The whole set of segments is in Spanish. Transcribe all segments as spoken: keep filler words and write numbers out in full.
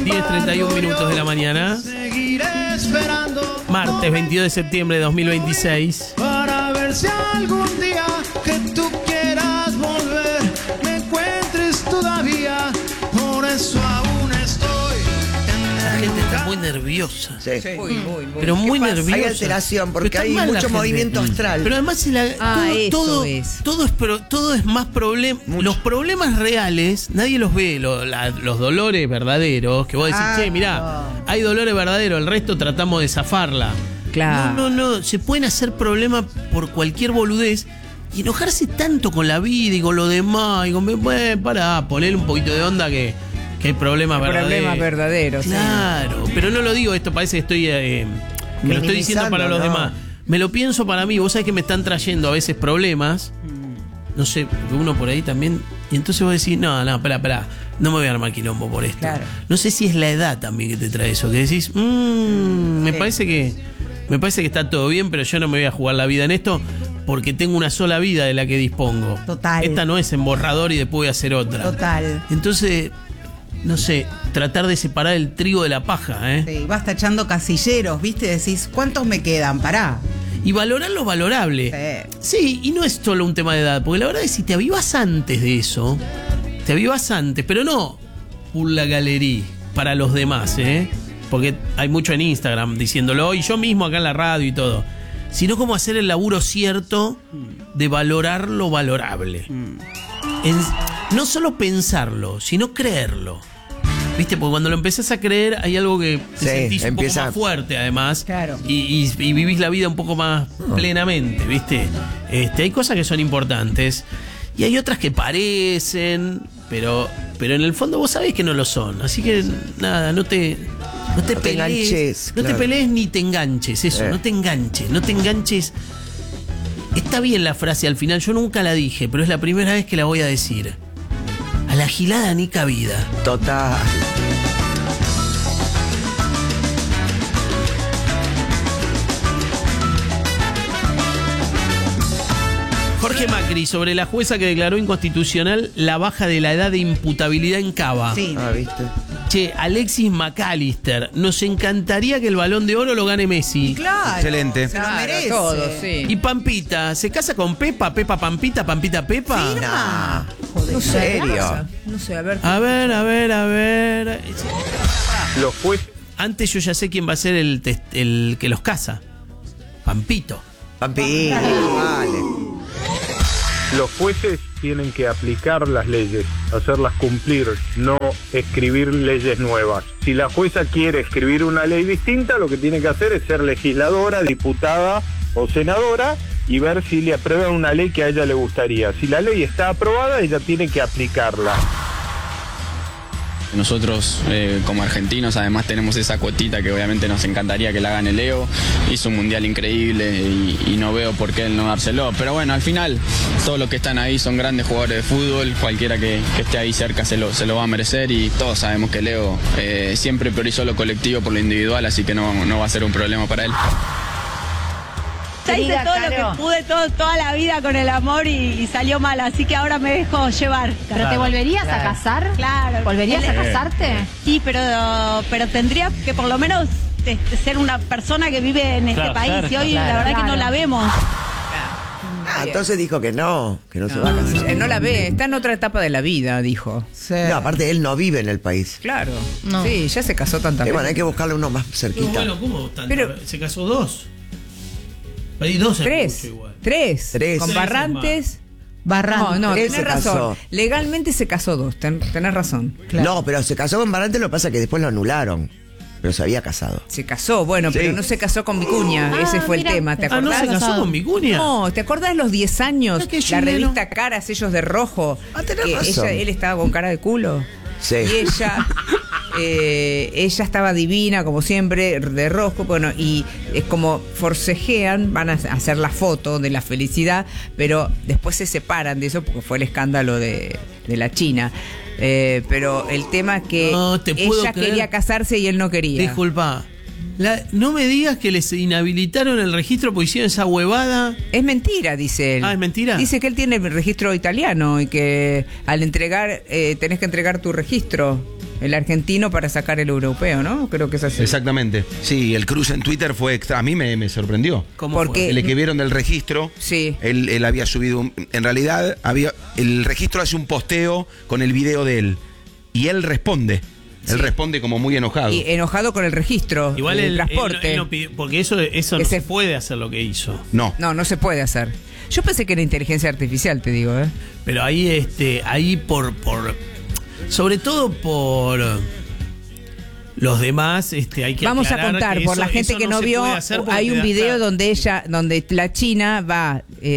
diez treinta y uno minutos de la mañana. Martes veintidós de septiembre de dos mil veintiséis. Para ver si algún día que tú quieras volver me encuentres todavía. Por eso aún estoy. La gente está muy nerviosa. Sí. Sí. Muy, muy, muy. Pero muy nerviosa. Hay alteración porque Pero está hay mal la mucho gente. movimiento astral. Pero además si la- Ah, todo, eso todo, es. todo es pro- todo es más problema. Los problemas reales nadie los ve. Lo- la- los dolores verdaderos que vos decís, Ah. che, mirá, hay dolores verdaderos, el resto tratamos de zafarla. Claro. No, no, no. Se pueden hacer problemas por cualquier boludez y enojarse tanto con la vida y con lo demás. Y con, bueno, pará, ponerle un poquito de onda que, que hay problemas verdaderos. Problemas verdaderos. Claro, pero no lo digo, esto parece que estoy eh, que lo estoy diciendo para los ¿no? demás. Me lo pienso para mí. Vos sabés que me están trayendo a veces problemas. No sé, porque uno por ahí también. Y entonces vos decís, no, no, espera, espera, no me voy a armar quilombo por esto. Claro. No sé si es la edad también que te trae eso, que decís, mmm, me Sí. parece que me parece que está todo bien, pero yo no me voy a jugar la vida en esto porque tengo una sola vida de la que dispongo. Total. Esta no es en borrador y después voy a hacer otra. Total. Entonces, no sé, tratar de separar el trigo de la paja, ¿eh? Sí, vas tachando casilleros, ¿viste? Decís, ¿cuántos me quedan? Pará. Y valorar lo valorable. Sí. Sí, y no es solo un tema de edad, porque la verdad es que si te avivas antes de eso, te avivas antes, pero no por la galería, para los demás, ¿eh? Porque hay mucho en Instagram diciéndolo, y yo mismo acá en la radio y todo, sino como hacer el laburo cierto de valorar lo valorable. En- no solo pensarlo, sino creerlo. ¿Viste? Porque cuando lo empezás a creer hay algo que te Sí, sentís un empieza- poco más fuerte además. Claro. Y, y- y vivís la vida un poco más plenamente, ¿viste? Este, hay cosas que son importantes y hay otras que parecen, pero, pero en el fondo vos sabés que no lo son. Así que nada, no te, no te No te pelees. enganches, no te claro. pelees ni te enganches, eso, Eh. no te enganches, no te enganches. Está bien la frase al final, yo nunca la dije, pero es la primera vez que la voy a decir. A la gilada ni cabida. Total. Jorge Macri, sobre la jueza que declaró inconstitucional la baja de la edad de imputabilidad en Cava. Sí. Ah, ¿viste? Che, Alexis McAllister, nos encantaría que el Balón de Oro lo gane Messi. Claro. Excelente. Se lo Claro, merece. todo, sí. Y Pampita, ¿se casa con Pepa? ¿Pepa Pampita? ¿Pampita Pepa? Firma. No ¿En sé, serio? No sé, a ver. A ver, a ver, a ver. Los jueces. Antes yo ya sé quién va a ser el, test- el que los casa. Pampito. Pampi, vale. Los jueces tienen que aplicar las leyes, hacerlas cumplir, no escribir leyes nuevas. Si la jueza quiere escribir una ley distinta, lo que tiene que hacer es ser legisladora, diputada o senadora y ver si le aprueban una ley que a ella le gustaría. Si la ley está aprobada, ella tiene que aplicarla. Nosotros eh, como argentinos además tenemos esa cuotita que obviamente nos encantaría que la gane Leo. Hizo un mundial increíble y, y no veo por qué él no dárselo. Pero bueno, al final todos los que están ahí son grandes jugadores de fútbol. Cualquiera que, que esté ahí cerca se lo, se lo va a merecer y todos sabemos que Leo eh, siempre priorizó lo colectivo por lo individual, así que no, no va a ser un problema para él. Ya hice todo lo que pude todo, toda la vida con el amor y, y salió mal, así que ahora me dejo llevar. ¿Pero te volverías a casar? Claro. ¿Volverías El- a casarte? Sí, pero, pero tendría que por lo menos este, ser una persona que vive en este Claro, país cerca, y hoy claro. la verdad que no Claro. la vemos. Ah, entonces dijo que no, que no, se va a casar. Eh, No la ve, está en otra etapa de la vida, dijo. Sí. No, aparte él no vive en el país. Claro. No. Sí, ya se casó tantas Eh, bueno, hay veces. que buscarle uno más Pero cerquita. bueno, ¿cómo tanto? Pero- Se casó dos. Hay dos es Tres. mucho igual. Tres. Tres. Con Tres Barrantes. Barrantes. No, no, Él tenés se razón. casó. Legalmente se casó dos, ten- tenés razón. No, pero se casó con Barrantes, lo que pasa es que después lo anularon. Pero se había casado. Se casó, bueno, Sí. pero no se casó con Vicuña. Ah, Ese fue mira. el tema, ¿te Ah, ¿no acordás? se casó con Vicuña? No, ¿te acordás los diez años? Ah, qué La chileno. revista Cara, sellos de rojo. Ah, tenés que razón. ella, él estaba con cara de culo. Sí. Y ella, eh, ella estaba divina, como siempre, de rojo. Bueno, y es como forcejean, van a hacer la foto de la felicidad, pero después se separan de eso porque fue el escándalo de, de la China. Eh, pero el tema es que No te puedo ella creer. quería casarse y él no quería. Disculpa. La- no me digas que les inhabilitaron el registro porque hicieron esa huevada. Es mentira, dice él. Ah, ¿es mentira? Dice que él tiene el registro italiano y que al entregar, eh, tenés que entregar tu registro el argentino para sacar el europeo, ¿no? Creo que es así. Exactamente. Sí, el cruce en Twitter fue extra. A mí me, me sorprendió. ¿Cómo Porque- fue? El que vieron del registro. Sí. Él, él había subido un- en realidad había el registro hace un posteo con el video de él y él responde. Él responde como muy enojado. Y enojado con el registro Igual del él, él no- transporte. él no pidió- porque eso, eso no Ese- se puede hacer lo que hizo. No. No, no se puede hacer. Yo pensé que era inteligencia artificial, te digo, ¿eh? Pero ahí, este, ahí por, por, sobre todo por los demás, este, hay que Vamos a aclarar contar, que por eso- la gente eso que no, se vio, puede hacer porque hay te un da- video claro. donde ella, donde la China va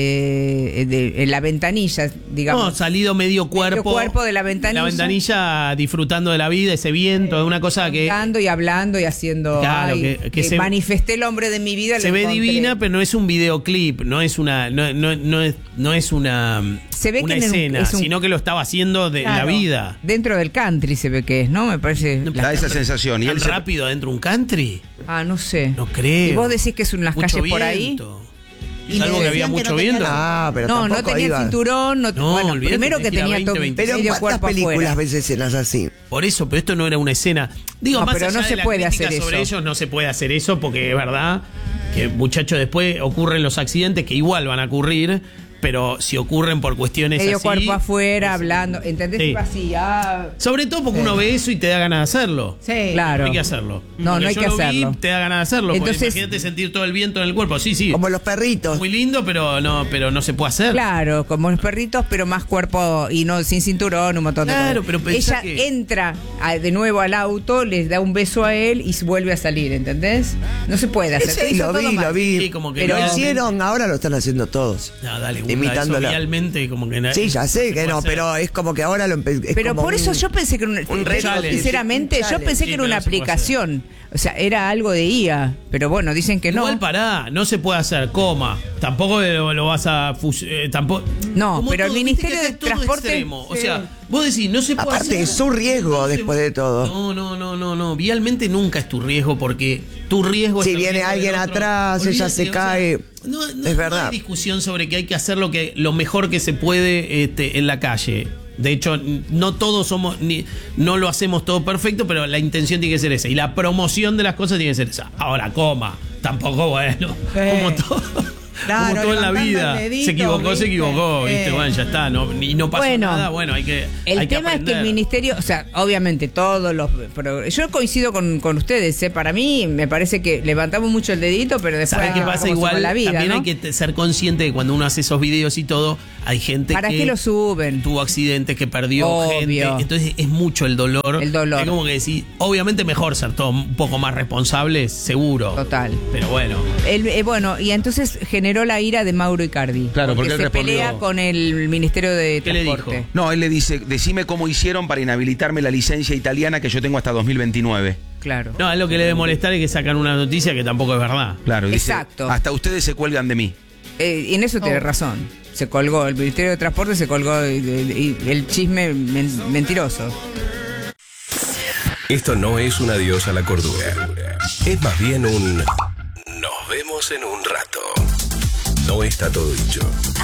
eh, de- en la ventanilla, digamos. No, salido medio cuerpo. cuerpo de la ventanilla. La ventanilla disfrutando de la vida, ese viento, de una cosa que Cantando y hablando y haciendo. Claro, ay, que- que eh, se- manifesté el hombre de mi vida. se lo ve encontré. divina, pero no es un videoclip, no es una, no, no, no es, no es una, Se ve una que en un- escena, es un- sino que lo estaba haciendo de Claro. la vida. Dentro del country se ve que es, ¿no? Me parece. Da esa sensación. Y ¿Tan él se- rápido adentro de un country? Ah, no sé. No creo. ¿Y vos decís que es en las Mucho calles por ahí? viento. Y Salvo me que había decían que mucho no tenía viento. Ah, pero No, no tampoco tenía iba. cinturón. No, No, bueno, olvídate, primero que tenés que ir a tenía veinte, todo veinticinco. Pero medio ¿en cuerpo cuántas películas afuera. ves escenas así? Por eso, pero esto no era una escena. Digo, No, más pero allá no de se la puede crítica hacer sobre eso. ellos, no se puede hacer eso porque es verdad que, muchachos, después ocurren los accidentes que igual van a ocurrir, pero si ocurren por cuestiones Medio así... cuerpo afuera, hablando. ¿Entendés? Sí. Iba así, ah. Sobre todo porque uno ve eso y te da ganas de hacerlo. Sí. Claro. No hay que hacerlo. No, Porque no hay yo que lo vi, hacerlo. te da ganas de hacerlo. porque Entonces- imagínate sentir todo el viento en el cuerpo. Sí, sí. Como los perritos. Muy lindo, pero no, pero no se puede hacer. Claro, como los perritos, pero más cuerpo y no sin cinturón, un montón de Claro, cosas. pero pensá Ella que- entra a- de nuevo al auto, les da un beso a él y vuelve a salir, ¿entendés? No se puede hacer. Ese Hizo lo todo vi, mal. lo vi. Sí, como que Pero no- lo hicieron, ahora lo están haciendo todos. No, dale, Gunda, Imitándola. eso realmente como que... Sí, ya sé se que puede no, hacer. pero es como que ahora lo empecé. Pero por eso yo pensé que era una, un te reto, digo challenge. sinceramente, Un yo challenge. pensé Sí, que era pero una no se puede aplicación. O sea, era algo de I A. Pero bueno, dicen que no. Igual pará, no se puede hacer, coma. Tampoco lo, lo vas a fus- eh, tampoco. No, Como pero el todo, Ministerio viste que de acá es todo Transporte- extremo. O Sí. sea, vos decís, no se puede Aparte, hacer. es su riesgo No se- después de todo. No, no, no, no, no. Vialmente nunca es tu riesgo porque tu riesgo Si es el viene riesgo alguien del otro. atrás, ella Olvídate, se o sea, cae. no, no- Es no verdad. hay discusión sobre que hay que hacer lo, que, lo mejor que se puede este, en la calle. De hecho, no todos somos, ni, no lo hacemos todo perfecto, pero la intención tiene que ser esa. Y la promoción de las cosas tiene que ser esa. Ahora, coma. Tampoco, bueno. Sí. Como todo. Claro, como todo en la levantando vida. el dedito, se equivocó, se ¿viste? equivocó, ¿viste? Eh. Bueno, ya está. No, y no pasa Bueno, nada. Bueno, hay que. El hay que tema es que el aprender. ministerio, o sea, obviamente todos los... Pero yo coincido con, con ustedes, ¿eh? Para mí me parece que levantamos mucho el dedito, pero después... ¿Sabes qué como pasa? somos Igual la vida, también ¿no? hay que te- ser consciente de que cuando uno hace esos videos y todo, hay gente ¿Para que qué lo suben? tuvo accidentes, que perdió Obvio. gente. Entonces es mucho el dolor. El dolor. Es como que decir, obviamente mejor ser todo un poco más responsables, seguro. Total. Pero bueno. El- eh, bueno, y entonces generó la ira de Mauro Icardi. Claro, porque él se respondió- pelea con el Ministerio de ¿Qué le Transporte. dijo? No, él le dice, decime cómo hicieron para inhabilitarme la licencia italiana que yo tengo hasta dos mil veintinueve. Claro. No, es lo que le debe molestar es que sacan una noticia que tampoco es verdad. Claro, dice, Exacto. hasta ustedes se cuelgan de mí. Eh, y en eso tiene Oh. razón. Se colgó, el Ministerio de Transporte se colgó y, y- y el chisme men- mentiroso. Esto no es un adiós a la cordura. Es más bien un nos vemos en un rato. No está todo dicho.